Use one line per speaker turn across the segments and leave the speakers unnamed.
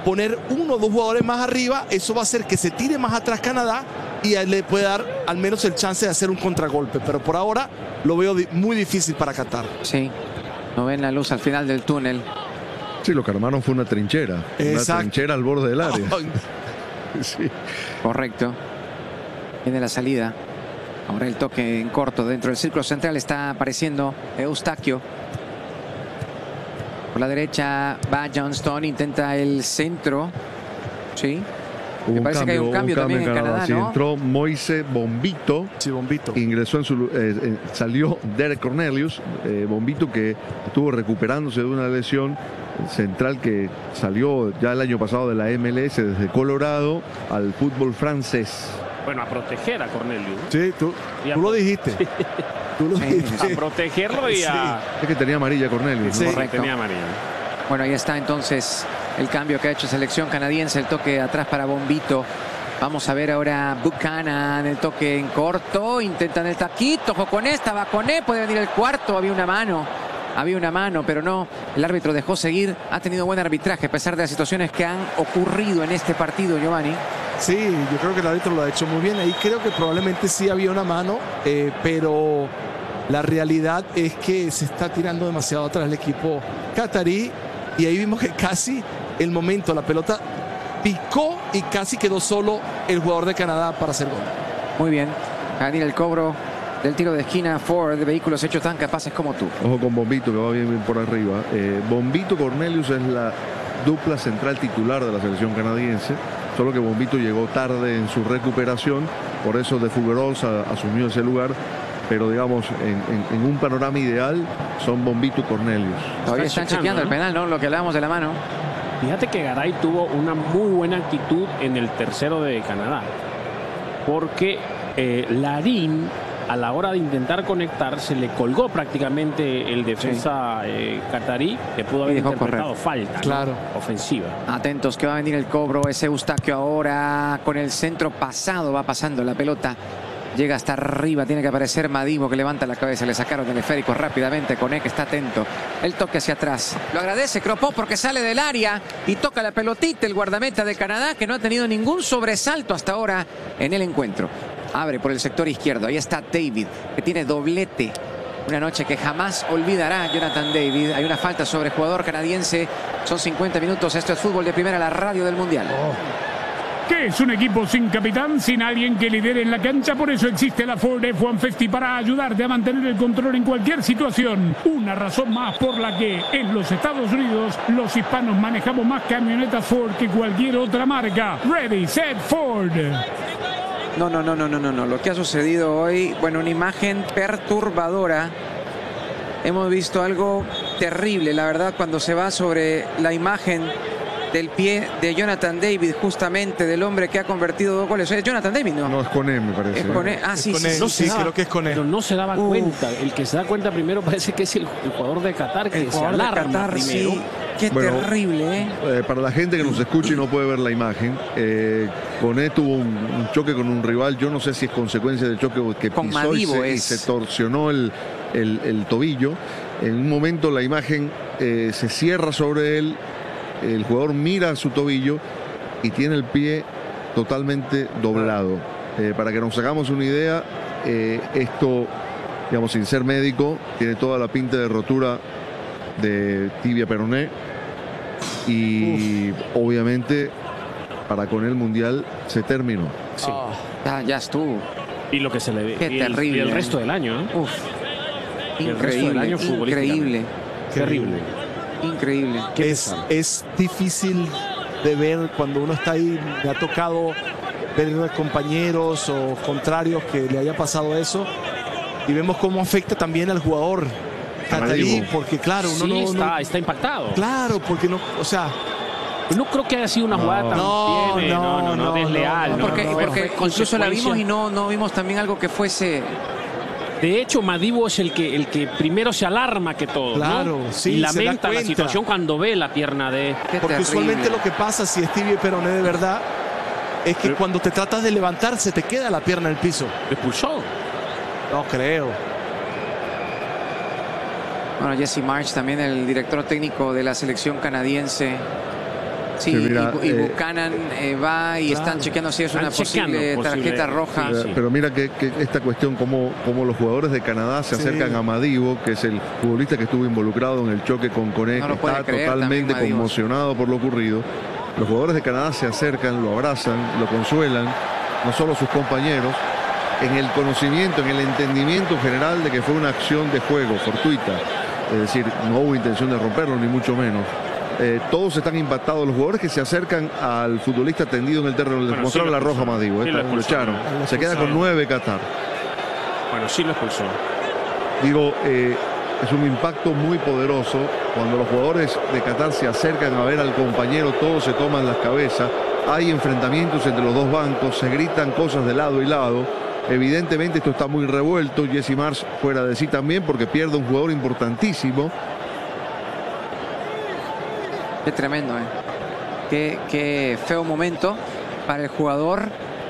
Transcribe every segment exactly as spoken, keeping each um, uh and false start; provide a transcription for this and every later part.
poner uno o dos jugadores más arriba, eso va a hacer que se tire más atrás Canadá y a él le puede dar al menos el chance de hacer un contragolpe. Pero por ahora lo veo muy difícil para Qatar.
Sí, no ven la luz al final del túnel.
Sí, lo que armaron fue una trinchera.
Exacto.
Una trinchera al borde del área.
Sí. Correcto. Viene la salida. Ahora el toque en corto dentro del círculo central está apareciendo Eustaquio. Por la derecha va Johnston, intenta el centro. Sí. Me parece cambio, que hay un cambio, un cambio también en Canadá,
sí,
¿no?
Entró Moise Bombito.
Sí, Bombito.
Ingresó en su... Eh, eh, salió Derek Cornelius. Eh, Bombito que estuvo recuperándose de una lesión. Central que salió ya el año pasado de la M L S desde Colorado al fútbol francés.
Bueno, a proteger a Cornelius.
Sí, tú, tú lo dijiste. Sí. Tú lo
sí,
dijiste.
A protegerlo y a...
Es que tenía amarilla Cornelius,
sí,
¿no?
Correcto.
Tenía amarilla.
Bueno, ahí está entonces el cambio que ha hecho selección canadiense. El toque atrás para Bombito. Vamos a ver ahora Buchanan, el toque en corto. Intentan el taquito. Ojo con esta, va con él. Puede venir el cuarto. Había una mano. Había una mano, pero no. El árbitro dejó seguir. Ha tenido buen arbitraje a pesar de las situaciones que han ocurrido en este partido, Giovanni.
Sí, yo creo que el árbitro lo ha hecho muy bien. Ahí creo que probablemente sí había una mano, eh, pero la realidad es que se está tirando demasiado atrás el equipo catarí. Y ahí vimos que casi el momento, la pelota picó y casi quedó solo el jugador de Canadá para hacer gol.
Muy bien. Va a venir el cobro del tiro de esquina Ford, de vehículos hechos tan capaces como tú.
Ojo con Bombito, que va bien, bien por arriba. Eh, Bombito Cornelius es la dupla central titular de la selección canadiense. Solo que Bombito llegó tarde en su recuperación. Por eso De Fougerols asumió ese lugar. Pero digamos, en, en, en un panorama ideal, son Bombito y Cornelius.
Todavía están chequeando, ¿no?, el penal, ¿no? Lo que hablábamos de la mano.
Fíjate que Garay tuvo una muy buena actitud en el tercero de Canadá. Porque eh, Larín, a la hora de intentar conectar, se le colgó prácticamente el defensa sí. eh, catarí, que pudo haber interpretado correr. falta,
claro,
¿no? Ofensiva.
Atentos que va a venir el cobro. Ese Eustaquio ahora con el centro pasado, va pasando la pelota. Llega hasta arriba, tiene que aparecer Madibo, que levanta la cabeza. Le sacaron el esférico rápidamente. Coné, que está atento. El toque hacia atrás. Lo agradece Cropó porque sale del área y toca la pelotita el guardameta de Canadá, que no ha tenido ningún sobresalto hasta ahora en el encuentro. Abre por el sector izquierdo. Ahí está David, que tiene doblete. Una noche que jamás olvidará Jonathan David. Hay una falta sobre el jugador canadiense. Son cincuenta minutos. Esto es Fútbol de Primera, la radio del Mundial.
Oh. ¿Qué es un equipo sin capitán, sin alguien que lidere en la cancha? Por eso existe la Ford F uno cincuenta para ayudarte a mantener el control en cualquier situación. Una razón más por la que en los Estados Unidos los hispanos manejamos más camionetas Ford que cualquier otra marca. Ready, set, Ford.
No, no, no, no, no, no, no. Lo que ha sucedido hoy, bueno, una imagen perturbadora. Hemos visto algo terrible, la verdad, cuando se va sobre la imagen del pie de Jonathan David, justamente del hombre que ha convertido dos goles. ¿Es Jonathan David? No,
no es con él, me parece.
Es con él. Ah, sí,
con
sí,
él.
sí,
No,
sí,
sí,
sí.
creo que es con él.
Pero no se daba
Uf.
cuenta. El que se da cuenta primero parece que es el, el jugador de Qatar, que
El
se
jugador de
alarma
Qatar,
primero.
sí. Qué
Bueno,
terrible, ¿eh?
Eh, para la gente que nos escucha y no puede ver la imagen, eh, Coné tuvo un, un choque con un rival. Yo no sé si es consecuencia del choque que
Con
pisó y
Madibo
se, y
es.
se torsionó el, el, el tobillo. En un momento la imagen eh, se cierra sobre él. El jugador mira su tobillo y tiene el pie totalmente doblado. Eh, para que nos hagamos una idea, eh, esto, digamos, sin ser médico, tiene toda la pinta de rotura de tibia peroné. Y Uf. obviamente para con el Mundial se terminó.
Sí.
Oh, ya, ya estuvo.
Y lo que se le ve.
Qué
y el,
terrible.
Y el resto del año, ¿eh?
Uf.
Y el
Increíble,
resto del año
increíble.
Terrible.
Increíble.
Es, es difícil de ver cuando uno está ahí. Me ha tocado ver compañeros o contrarios que le haya pasado eso y vemos cómo afecta también al jugador catarí, porque claro, uno
sí,
no,
está,
no
está impactado.
Claro, porque no, o sea,
no creo que haya sido una
no,
jugada tan
no,
bien,
no,
no, no, no,
no,
desleal.
no,
No,
porque
no,
porque
fue
incluso la vimos
consecuencia.
y no, no vimos también algo que fuese.
De hecho, Madibo es el que, el que primero se alarma que todo,
claro,
¿no?
sí,
y
se da
lamenta la
cuenta.
situación cuando ve la pierna de...
Qué
porque
terrible.
usualmente lo que pasa si es tibia y peroné de verdad es que
Pero-
cuando te tratas de levantar se te queda la pierna en el piso.
¿Lo expulsó?
No creo.
Bueno, Jesse Marsch, también el director técnico de la selección canadiense, Sí,
Sí, mira,
y, y
eh,
Buchanan eh, va y
claro,
están chequeando si es
están
una
chequeando
posible
posible-
tarjeta roja.
sí, sí.
Pero mira que, que esta cuestión, como, como los jugadores de Canadá se
Sí.
acercan a Madibo, que es el futbolista que estuvo involucrado en el choque con Coné,
No
que
lo puede
está
creer
totalmente
también Madibo.
conmocionado por lo ocurrido. Los jugadores de Canadá se acercan, lo abrazan, lo consuelan, no solo sus compañeros, en el conocimiento, en el entendimiento general de que fue una acción de juego fortuita. Es decir, no hubo intención de romperlo, ni mucho menos. Eh, todos están impactados. Los jugadores que se acercan al futbolista tendido en el terreno, les
Bueno,
mostraron
sí lo
la roja a
expulsó.
Madibo,
Sí
eh,
lo
lo
expulsó.
echaron.
Lo
Se queda con
expulsaron.
nueve Qatar.
Bueno, sí lo expulsó.
Digo, eh, es un impacto muy poderoso. Cuando los jugadores de Qatar se acercan a ver al compañero, todos se toman las cabezas. Hay enfrentamientos entre los dos bancos, se gritan cosas de lado y lado. Evidentemente esto está muy revuelto. Jesse Marsh fuera de sí también porque pierde un jugador importantísimo.
Qué tremendo, ¿eh? Qué, qué feo momento para el jugador.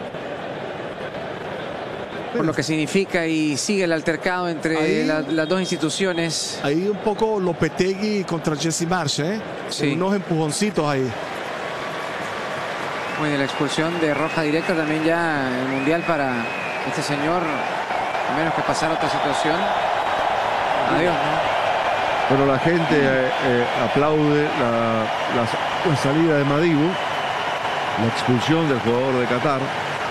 Por lo que significa y sigue el altercado entre
Ahí-
la- las dos instituciones.
Ahí un poco Lopetegui contra Jesse Marsh, ¿eh?
Sí.
Unos empujoncitos ahí.
Muy de la expulsión de roja directa también ya el Mundial para este señor. A menos que pasara otra situación. Adiós, ¿no?
Pero la gente eh, eh, aplaude la, la- la salida de Madibo, la expulsión del jugador de Qatar.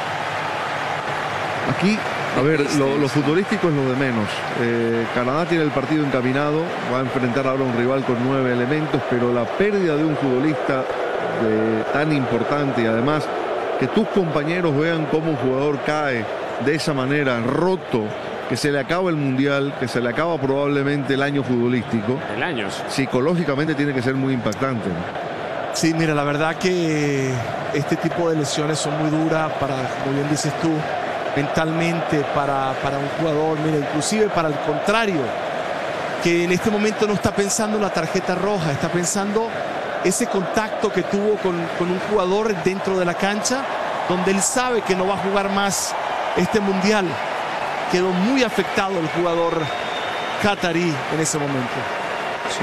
Aquí, a ver, lo, lo futbolístico es lo de menos. Eh, Canadá tiene el partido encaminado, va a enfrentar ahora a un rival con nueve elementos, pero la pérdida de un futbolista de- tan importante y además que tus compañeros vean cómo un jugador cae de esa manera, roto, que se le acaba el Mundial, que se le acaba probablemente el año futbolístico,
El año.
psicológicamente tiene que ser muy impactante, ¿no?
Sí, mira, la verdad que este tipo de lesiones son muy duras para, como bien dices tú, mentalmente para, para un jugador, mira, inclusive para el contrario, que en este momento no está pensando en la tarjeta roja, está pensando ese contacto que tuvo con, con un jugador dentro de la cancha, donde él sabe que no va a jugar más este mundial. Quedó muy afectado el jugador catarí en ese momento.
Sí.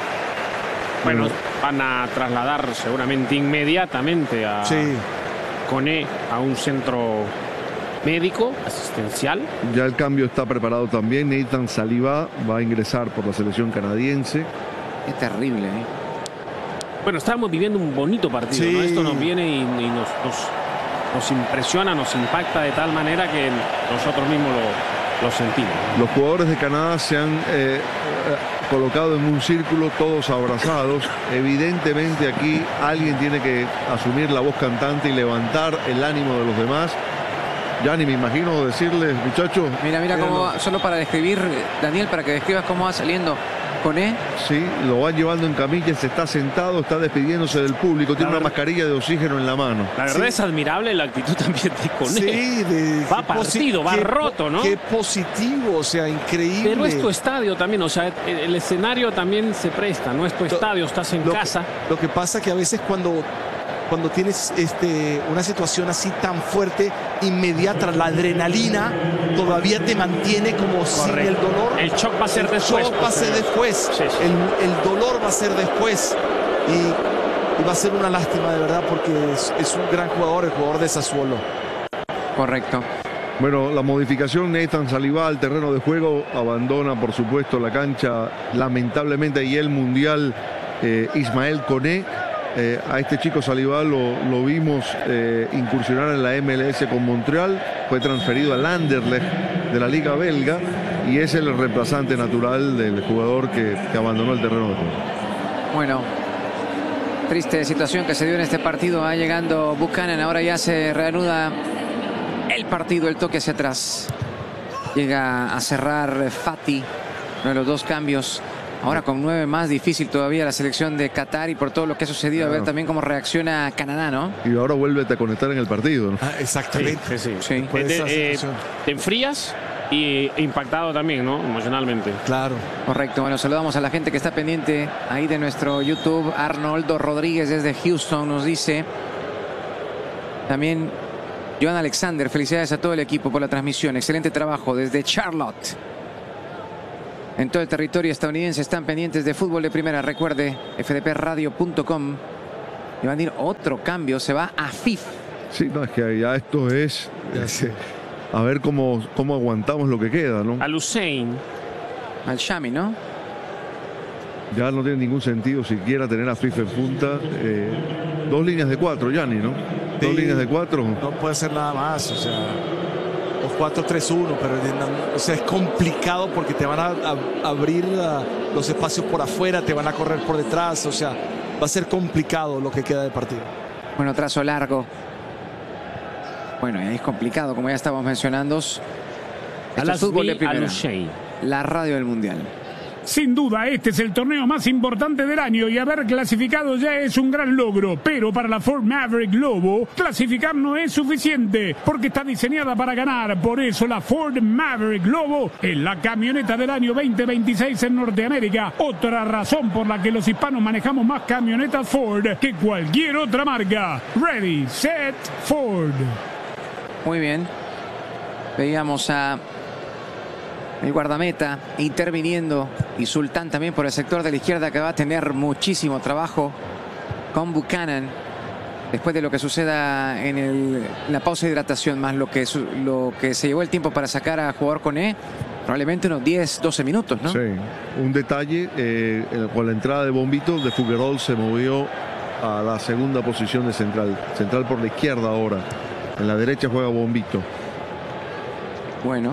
Bueno, van a trasladar seguramente inmediatamente a
Sí,
Coné a un centro médico asistencial.
Ya el cambio está preparado también. Nathan Saliba va a ingresar por la selección canadiense.
Qué terrible, ¿eh?
Bueno, estábamos viviendo un bonito partido,
Sí.
¿no? Esto nos viene y, y nos, nos, nos impresiona, nos impacta de tal manera que nosotros mismos lo, lo sentimos.
Los jugadores de Canadá se han eh, eh, colocado en un círculo, todos abrazados. Evidentemente aquí alguien tiene que asumir la voz cantante y levantar el ánimo de los demás. Ya ni me imagino decirles, muchachos.
Mira, mira cómo
mírenlo.
va, solo para describir, Daniel, para que describas cómo va saliendo Coné.
Sí, lo van llevando en camilla, se está sentado, está despidiéndose del público, tiene
La
una
verdad-
mascarilla de oxígeno en la mano.
La verdad
Sí.
es admirable la actitud también de Coné.
sí, de-
Va
qué posi-
partido, va
qué-
roto, ¿no?
Qué positivo, o sea, increíble.
Pero es tu estadio también, o sea, el, el escenario también se presta, no es tu estadio, estás en
Lo que-
casa.
Lo que pasa que a veces cuando, cuando tienes este, una situación así tan fuerte, inmediata, la adrenalina todavía te mantiene como sin el dolor.
El shock va a ser
El
después.
shock va a ser después.
Sí, sí.
El, el dolor va a ser después. Y, y va a ser una lástima de verdad porque es, es un gran jugador, el jugador de Sassuolo.
Correcto.
Bueno, la modificación, Nathan Saliba al terreno de juego, abandona por supuesto la cancha, lamentablemente, y el mundial eh, Ismael Coné. Eh, a este chico Saliba lo, lo vimos eh, incursionar en la M L S con Montreal, fue transferido al Anderlecht de la Liga Belga y es el reemplazante natural del jugador que, que abandonó el terreno de juego.
Bueno, triste situación que se dio en este partido. Va llegando Buchanan, ahora ya se reanuda el partido, el toque hacia atrás. Llega a cerrar Fati, uno de los dos cambios. Ahora con nueve más, difícil todavía la selección de Qatar y por todo lo que ha sucedido. A ver
Claro.
también cómo reacciona Canadá, ¿no?
Y ahora vuelve a conectar en el partido, ¿no?
Ah, exactamente.
Sí, sí, sí.
Sí.
Después de
Te-
esa
eh,
situación.
te enfrías y impactado también, ¿no? Emocionalmente.
Claro.
Correcto. Bueno, saludamos a la gente que está pendiente ahí de nuestro YouTube. Arnoldo Rodríguez desde Houston nos dice. También Joan Alexander, felicidades a todo el equipo por la transmisión. Excelente trabajo desde Charlotte. En todo el territorio estadounidense están pendientes de fútbol de primera. Recuerde, f d p radio punto com. Y van a ir otro cambio, se va a F I F.
Sí, no, es que ya esto es... es a ver cómo, cómo aguantamos lo que queda, ¿no?
Al Hussein.
Al Shami, ¿no?
Ya no tiene ningún sentido siquiera tener a F I F en punta. Eh, dos líneas de cuatro, Gianni, ¿no?
Sí,
dos líneas de cuatro.
No puede ser nada más, o sea, los cuatro tres uno, pero o sea, es complicado porque te van a, a abrir a, los espacios por afuera, te van a correr por detrás, o sea, va a ser complicado lo que queda de partido.
Bueno, trazo largo. Bueno, es complicado, como ya estábamos mencionando. Esto es fútbol de primera. La radio del Mundial.
Sin duda, este es el torneo más importante del año y haber clasificado ya es un gran logro. Pero para la Ford Maverick Lobo, clasificar no es suficiente porque está diseñada para ganar. Por eso la Ford Maverick Lobo es la camioneta del año veinte veintiséis en Norteamérica. Otra razón por la que los hispanos manejamos más camionetas Ford que cualquier otra marca. Ready, set, Ford.
Muy bien. Veíamos a el guardameta interviniendo y Sultán también por el sector de la izquierda, que va a tener muchísimo trabajo con Buchanan después de lo que suceda en, el, en la pausa de hidratación, más lo que, lo que se llevó el tiempo para sacar a jugador Koné, probablemente unos diez, doce minutos, ¿no?
Sí, un detalle, eh, con la entrada de Bombito, de Figueroa se movió a la segunda posición de central, central por la izquierda ahora, en la derecha juega Bombito.
Bueno,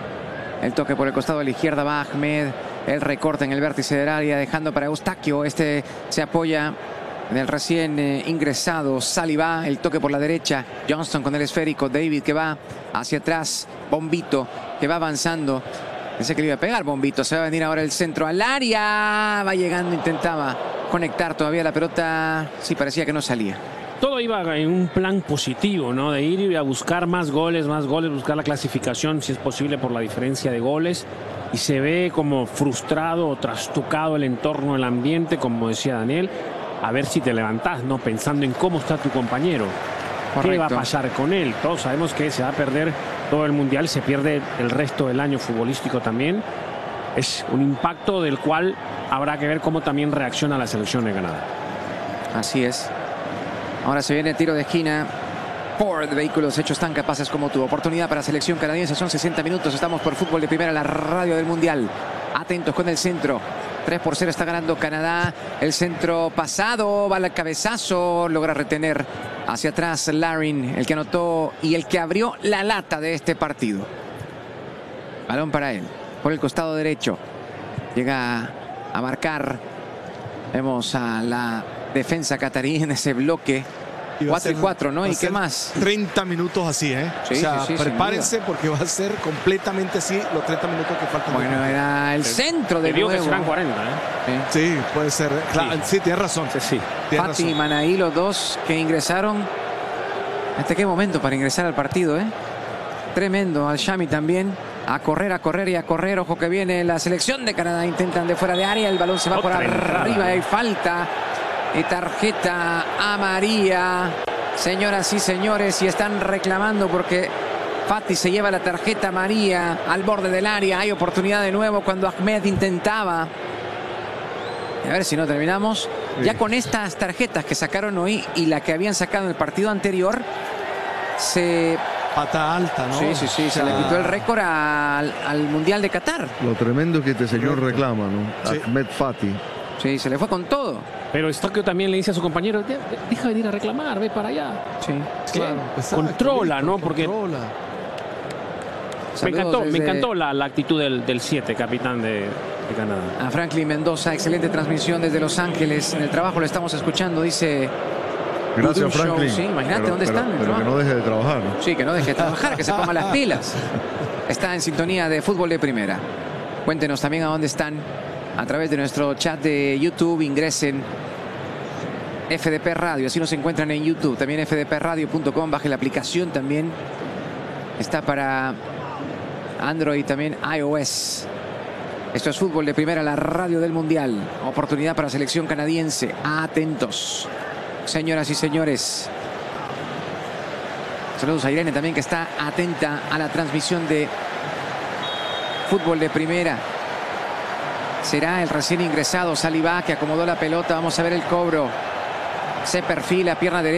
el toque por el costado de la izquierda va Ahmed. El recorte en el vértice del área, dejando para Eustaquio. Este se apoya en el recién eh, ingresado Saliba. El toque por la derecha. Johnston con el esférico. David que va hacia atrás. Bombito que va avanzando. Pensé que le iba a pegar Bombito. Se va a venir ahora el centro al área. Va llegando, intentaba conectar todavía la pelota. Sí, parecía que no salía.
Todo iba en un plan positivo, ¿no? De ir a buscar más goles, más goles, buscar la clasificación, si es posible, por la diferencia de goles. Y se ve como frustrado o trastucado el entorno, el ambiente, como decía Daniel. A ver si te levantás, ¿no? Pensando en cómo está tu compañero. Correcto. ¿Qué va a pasar con él? Todos sabemos que se va a perder todo el Mundial, se pierde el resto del año futbolístico también. Es un impacto del cual habrá que ver cómo también reacciona la selección de Canadá.
Así es. Ahora se viene tiro de esquina. Ford, vehículos hechos tan capaces como tú. Oportunidad para selección canadiense. Son sesenta minutos. Estamos por Fútbol de Primera, la radio del Mundial. Atentos con el centro. tres por cero está ganando Canadá. El centro pasado. Va al cabezazo. Logra retener hacia atrás Larin, el que anotó y el que abrió la lata de este partido. Balón para él. Por el costado derecho. Llega a marcar. Vemos a la defensa catarí en ese bloque. cuatro y cuatro, ¿no? ¿Y qué más?
treinta minutos así, ¿eh?
Sí,
o sea,
sí, sí,
prepárense porque va a ser completamente así los treinta minutos que faltan.
Bueno, era el centro de
nuevo.
nuevo.
Que serán cuarenta, ¿eh?
Sí, sí puede ser. Claro, sí. sí, tienes razón.
Sí, sí.
Fati y Manaí, los dos que ingresaron. ¿Hasta qué momento para ingresar al partido, eh? Tremendo. Al Shami también. A correr, a correr y a correr. Ojo que viene la selección de Canadá. Intentan de fuera de área. El balón se va Otra por arriba. Entrada. Hay falta. Y tarjeta amarilla. Señoras y señores. Y están reclamando porque Fati se lleva la tarjeta amarilla al borde del área. Hay oportunidad de nuevo cuando Ahmed intentaba. A ver si no terminamos. Sí. Ya con estas tarjetas que sacaron hoy y la que habían sacado en el partido anterior. Se...
Pata alta, ¿no?
Sí, sí, sí. O sea, se le quitó el récord al, al Mundial de Qatar.
Lo tremendo es que este señor reclama, ¿no? Sí. Ahmed Fati.
Sí, se le fue con todo.
Pero Eustaquio también le dice a su compañero, deja de venir a reclamar, ve para allá.
Sí,
claro. Controla, ¿no? Porque controla. Me encantó, desde... me encantó la, la actitud del siete, capitán de, de Canadá.
A Franklin Mendoza, excelente transmisión desde Los Ángeles. En el trabajo lo estamos escuchando, dice...
Gracias, Franklin.
Sí, imagínate
pero,
dónde
pero,
están.
Pero que no deje de trabajar, ¿no?
Sí, que no deje de trabajar, que se ponga las pilas. Está en sintonía de Fútbol de Primera. Cuéntenos también a dónde están a través de nuestro chat de YouTube. Ingresen F D P Radio, así nos encuentran en YouTube. También f d p radio punto com, baje la aplicación también. Está para Android, también iOS. Esto es Fútbol de Primera, la radio del Mundial. Oportunidad para selección canadiense. Atentos, señoras y señores. Saludos a Irene también, que está atenta a la transmisión de Fútbol de Primera. Será el recién ingresado Saliba que acomodó la pelota. Vamos a ver el cobro. Se perfila, pierna derecha.